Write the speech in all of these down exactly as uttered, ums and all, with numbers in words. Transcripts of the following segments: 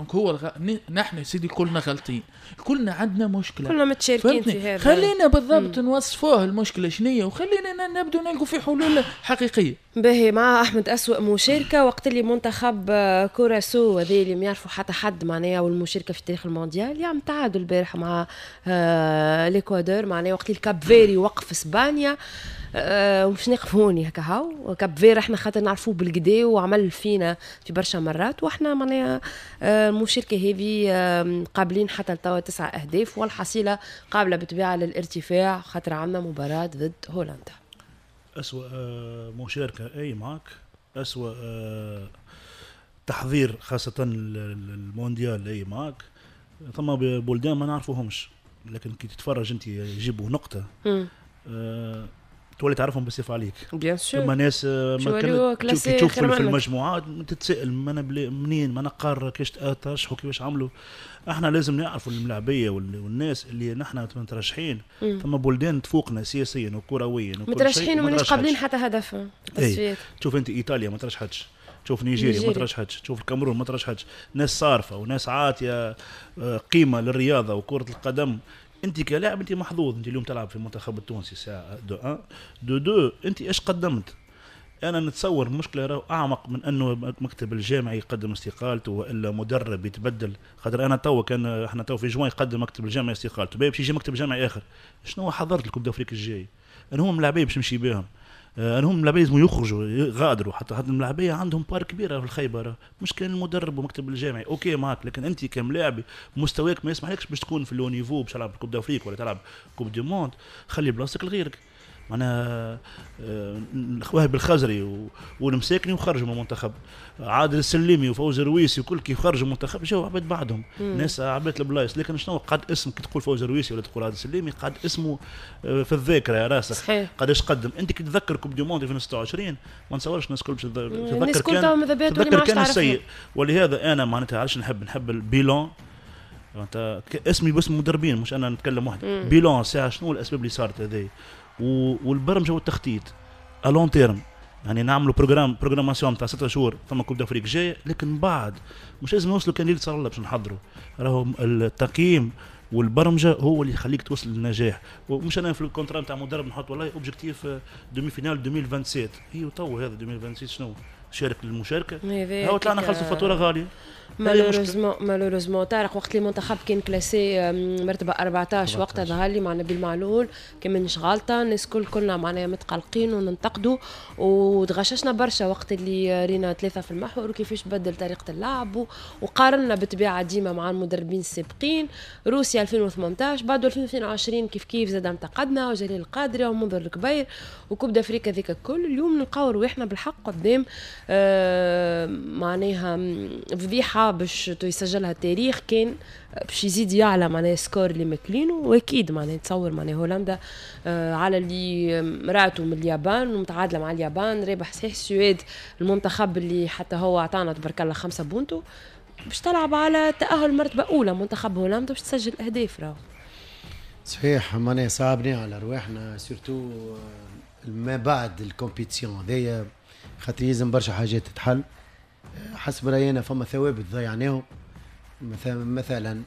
دونك هو الغ... نحن سيدي كلنا غلطين، كلنا عندنا مشكله، كلنا متشاركين في هذا. خلينا بالضبط نوصفوه المشكله شنية وخلينا نبدو نلقوا في حلول حقيقيه. باهي مع احمد اسوأ مشاركه وقت اللي منتخب كوراسو هذا اللي ما يعرفوا حتى حد معناها والمشاركه في تاريخ المونديال يعمل تعادل البارح مع آه الاكوادور معناها وقت الكاب فيري وقف اسبانيا أه ومش نقفوني هكا هاو كاب فير احنا خاطر نعرفوه بالقدا وعمل فينا في برشا مرات واحنا معناها أه المشاركه هذه أه قابلين حتى لتوا تسعة اهداف والحصيله قابله بالطبيعه للارتفاع خاطر عندنا مباراه ضد هولندا. أسوأ أه مشاركه اي معك أسوأ أه تحضير خاصه المونديال اي معك ثم بلدان ما نعرفوهمش لكن كي تتفرج انت يجيبوا نقطه أه تولي تعرفهم بصفة عليك بيان سور. ثم ناس ما كانت تشوف في المجموعات تتسأل من منين ما نقار كيش ترشحوا كيفاش عملوا. احنا لازم نعرفوا الملاعبيه والناس اللي نحن مترشحين ثم بلدان تفوقنا سياسيا وكرويا مترشحين ومش قابلين حتى هدف التصفيات. تشوف انت ايطاليا ما ترشحتش، تشوف نيجيريا ما ترشحتش، تشوف الكاميرون ما ترشحتش، ناس صارفه وناس عاتيه قيمه للرياضه وكره القدم. انت كلاعب انت محظوظ، انت اليوم تلعب في المنتخب التونسي ساعه دو ان دو دو انت ايش قدمت؟ انا نتصور مشكله راه اعمق من انه مكتب الجامعي يقدم استقالته والا مدرب يتبدل. خاطر انا تو كان احنا تو في جوان يقدم مكتب الجامعي استقالته باش يجي مكتب جامعي اخر. شنو حضرت لكم افريقيا الجاي؟ انا هم لاعبين باش نمشي بهم، انا هم لاعبين لازم يخرجوا يغادروا. حتى حتى اللاعبيه عندهم بار كبيره في الخيبه، مش كان المدرب ومكتب الجامعي اوكي معك، لكن انت كملاعب مستواك ما يسمحلكش باش تكون في اللو نيفو باش تلعب كوب دافريك ولا تلعب كوب دي موند. خلي بلاصتك لغيرك. معناها وهب الخزري والمساكني وخرجوا من المنتخب، عادل السليمي وفوز الرويسي وكل كيف خرجوا من المنتخب جاوا عباد بعدهم مم. ناس عباد البلايص. لكن شنو قعد اسم كي تقول فوز الرويسي ولا تقول عادل السليمي قعد اسمه في الذاكره يا راسك قداش قدم. انت كي تذكر كوب دي موند ألفين وستة وعشرين ما نتصورش الناس الكل تتذكر كان تذكر كان السيء. ولهذا انا معناتها علاش نحب نحب البيلون. انت اسمي باسم مدربين مش انا نتكلم واحد بيلون ساعه شنو الاسباب اللي صارت هذه والبرمجه والتخطيط الون تيرم. يعني نعملوا بروجرام بروجراماسيون تاع ستة شهور ثم كوب دافريك جاي، لكن بعد مش لازم نوصلوا كان اللي صار الله باش نحضروا. راهو التقييم والبرمجه هو اللي يخليك توصل للنجاح. ومش انا في الكونترا نتاع مدرب نحط والله اوبجيكتيف دومي فينال ألفين وسبعة وعشرين هي تو هذا ألفين وستة وعشرين شنو شارك للمشاركه هاو طلعنا خلصوا فاتوره غاليه. مالوريزمون مالوريزمون طارق وقت اللي المنتخب كان كلاسي مرتبه أربعطاش وقتها ظهر لي معنا بالمعلول كمان مش غلطه الناس كل كلنا معنا متقلقين وننتقدوا وتغششنا برشا وقت اللي رينا ثلاثه في المحور وكيفاش بدل طريقه اللعب وقارنا بالطبيعه ديما مع المدربين السابقين. روسيا ألفين وثمانطاش بعد ألفين واثنين وعشرين كيف كيف زاد انتقدنا وجليل القادري ومنذر الكبير وكوب دافريكا ذيك الكل. اليوم نلقاو رواحنا بالحق قدام آه معناها فضيحه باش يسجلها التاريخ كان باش يزيد يعلى معناها سكور اللي ماكلينه. واكيد معناها نتصور معناها هولندا آه على اللي مراتو من اليابان ومتعادله مع اليابان رابح صحيح السويد المنتخب اللي حتى هو عطانا تبارك الله خمسة بونتو باش تلعب على تأهل مرتبه اولى. منتخب هولندا باش تسجل اهداف راهو صحيح معناها صعبني على رواحنا سورتو ما بعد الكومبيتيسيون هذيا خاطر يلزم برشا حاجات تتحل. حسب راينا فما ثوابت ضيعناهم مثلا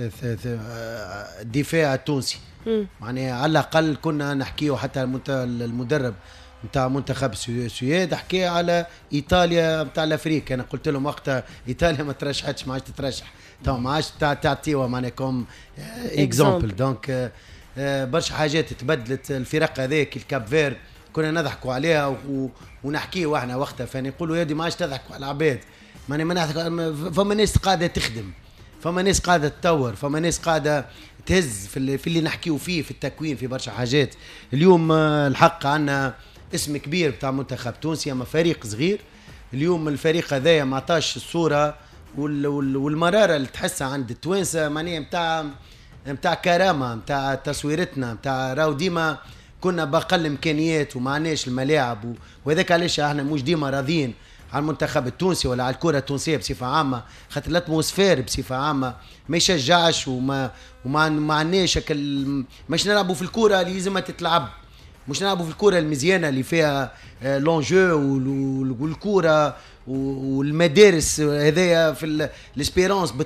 الدفاع التونسي معناها على الاقل كنا نحكيه حتى المدرب نتاع منتخب السويد حكي على ايطاليا نتاع الافريقيا. انا قلت لهم وقتها ايطاليا ما ترشحتش ما عادش تترشح تو ما عادش تعطيوها معناها كوم اكزامبل. دونك برشا حاجات تبدلت. الفرق هذيك الكاب فير كنا نضحكوا عليها و... ونحكيه واحنا وقتها فاني يقولوا يدي ما عادش تضحكوا على العباد ماني ما نضحك. فما ناس قاعده تخدم فما ناس قاعده تطور فما ناس قاعده تهز في اللي, في اللي نحكيوا فيه في التكوين في برشا حاجات. اليوم الحق عنا اسم كبير بتاع منتخب تونسي اما فريق صغير. اليوم الفريق هذايا ما عطاش الصوره وال... وال... والمراره اللي تحسها عند التوانسه معناها نتاع نتاع كرامه نتاع تصويرتنا نتاع راو ديما كنا بقل امكانيات ومعناش الملاعب وهذاك علاش احنا مش ديما راضيين على المنتخب التونسي ولا على الكره التونسيه بصفه عامه خاطر الاتموسفير بصفه عامه ما يشجعش وما وما معناش مش نلعبوا في الكره اللي لازم تتلعب مش نلعبوا في الكره المزيانه اللي فيها لونجو والكره والمدارس هذايا في الاسبيرانس